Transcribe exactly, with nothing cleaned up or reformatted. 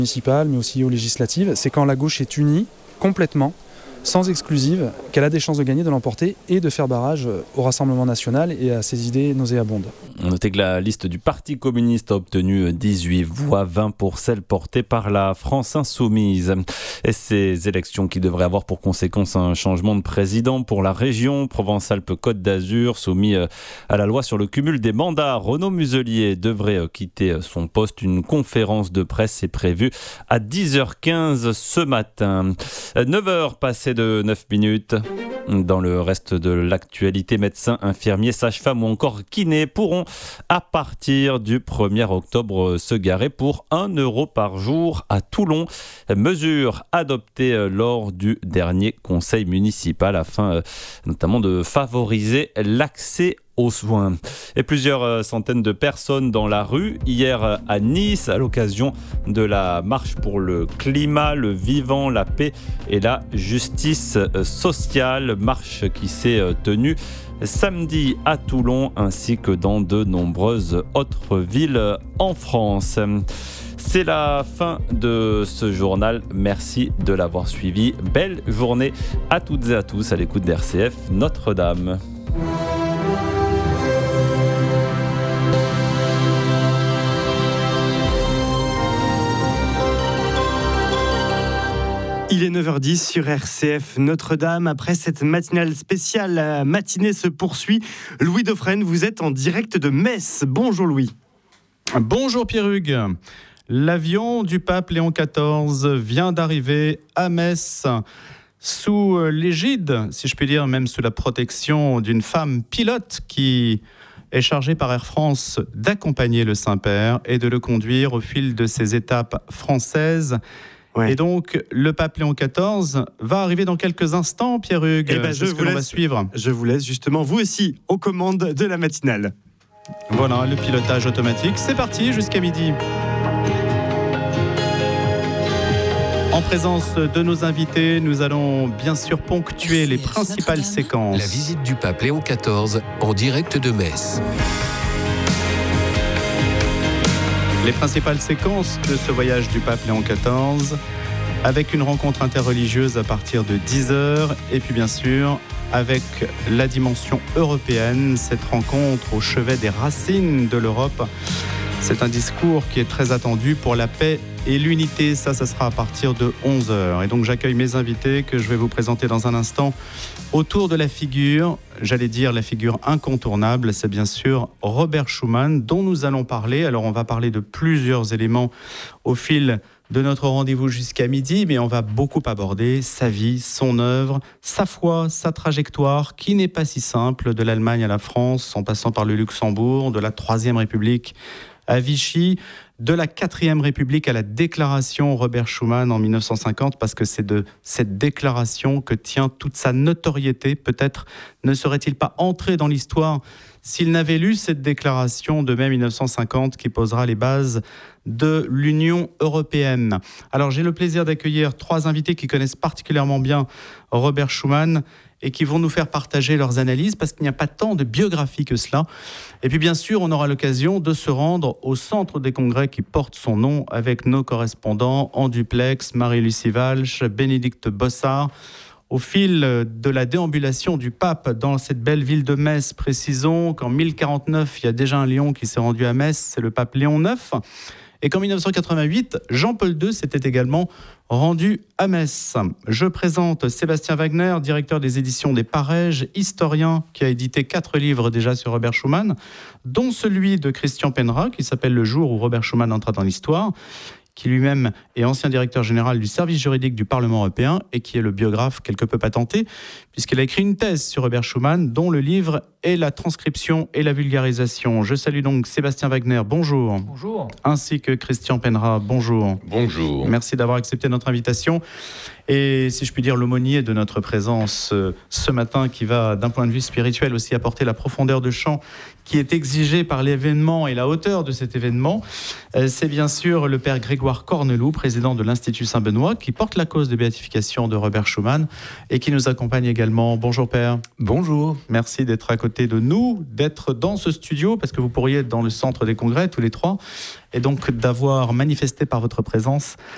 municipales, mais aussi aux législatives, c'est quand la gauche est unie complètement, sans exclusive, qu'elle a des chances de gagner, de l'emporter et de faire barrage au Rassemblement national et à ses idées nauséabondes. Notez que la liste du Parti communiste a obtenu dix-huit voix, vingt pour celle portée par la France insoumise. Et ces élections qui devraient avoir pour conséquence un changement de président pour la région Provence-Alpes-Côte d'Azur, soumis à la loi sur le cumul des mandats. Renaud Muselier devrait quitter son poste. Une conférence de presse est prévue à dix heures quinze ce matin. neuf heures passées de neuf minutes. Dans le reste de l'actualité, médecins, infirmiers, sages-femmes ou encore kinés pourront à partir du premier octobre se garer pour un euro par jour à Toulon. Mesure adoptée lors du dernier conseil municipal afin notamment de favoriser l'accès aux soins. Et plusieurs centaines de personnes dans la rue hier à Nice à l'occasion de la marche pour le climat, le vivant, la paix et la justice sociale. Marche qui s'est tenue samedi à Toulon ainsi que dans de nombreuses autres villes en France. C'est la fin de ce journal. Merci de l'avoir suivi. Belle journée à toutes et à tous à l'écoute d'R C F Notre-Dame. Il est neuf heures dix sur R C F Notre-Dame. Après cette matinale spéciale, la matinée se poursuit. Louis Dauphren, vous êtes en direct de Metz. Bonjour Louis. Bonjour Pierre-Hugues. L'avion du pape Léon quatorze vient d'arriver à Metz sous l'égide, si je puis dire, même sous la protection d'une femme pilote qui est chargée par Air France d'accompagner le Saint-Père et de le conduire au fil de ses étapes françaises. Ouais. Et donc, le pape Léon quatorze va arriver dans quelques instants, Pierre-Hugues. Eh ben, je ce vous que l'on laisse, va suivre. Je vous laisse justement, vous aussi, aux commandes de la matinale. Voilà, le pilotage automatique. C'est parti jusqu'à midi. En présence de nos invités, nous allons bien sûr ponctuer les principales séquences. La visite du pape Léon quatorze en direct de Metz. Les principales séquences de ce voyage du pape Léon quatorze, avec une rencontre interreligieuse à partir de dix heures, et puis bien sûr avec la dimension européenne, cette rencontre au chevet des racines de l'Europe. C'est un discours qui est très attendu pour la paix et l'unité. Ça, ça sera à partir de onze heures. Et donc j'accueille mes invités que je vais vous présenter dans un instant autour de la figure, j'allais dire la figure incontournable, c'est bien sûr Robert Schuman dont nous allons parler. Alors on va parler de plusieurs éléments au fil de notre rendez-vous jusqu'à midi, mais on va beaucoup aborder sa vie, son œuvre, sa foi, sa trajectoire, qui n'est pas si simple, de l'Allemagne à la France, en passant par le Luxembourg, de la Troisième République à Vichy, de la Quatrième République à la déclaration Robert Schuman en mille neuf cent cinquante, parce que c'est de cette déclaration que tient toute sa notoriété. Peut-être ne serait-il pas entré dans l'histoire s'il n'avait lu cette déclaration de mai mille neuf cent cinquante qui posera les bases de l'Union européenne. Alors j'ai le plaisir d'accueillir trois invités qui connaissent particulièrement bien Robert Schuman et qui vont nous faire partager leurs analyses, parce qu'il n'y a pas tant de biographie que cela. Et puis bien sûr, on aura l'occasion de se rendre au centre des congrès qui porte son nom avec nos correspondants en duplex, Marie-Lucie Walsh, Bénédicte Bossard. Au fil de la déambulation du pape dans cette belle ville de Metz, précisons qu'en mille quarante-neuf, il y a déjà un lion qui s'est rendu à Metz, c'est le pape Léon neuf. Et qu'en mille neuf cent quatre-vingt-huit, Jean-Paul deux s'était également rendu à Metz. Je présente Sébastien Wagner, directeur des éditions des Parèges, historien qui a édité quatre livres déjà sur Robert Schuman, dont celui de Christian Penra qui s'appelle Le jour où Robert Schuman entra dans l'histoire, qui lui-même est ancien directeur général du service juridique du Parlement européen et qui est le biographe quelque peu patenté, puisqu'il a écrit une thèse sur Robert Schuman, dont le livre est la transcription et la vulgarisation. Je salue donc Sébastien Wagner, bonjour. Bonjour. Ainsi que Christian Penra, bonjour. Bonjour. Merci d'avoir accepté notre invitation. Et si je puis dire, l'aumônier de notre présence euh, ce matin, qui va d'un point de vue spirituel aussi apporter la profondeur de chant qui est exigée par l'événement et la hauteur de cet événement, euh, c'est bien sûr le père Grégoire Corneloup, président de l'Institut Saint-Benoît, qui porte la cause de béatification de Robert Schuman et qui nous accompagne également. Bonjour père. Bonjour. Merci d'être à côté de nous, d'être dans ce studio, parce que vous pourriez être dans le centre des congrès tous les trois, et donc d'avoir manifesté par votre présence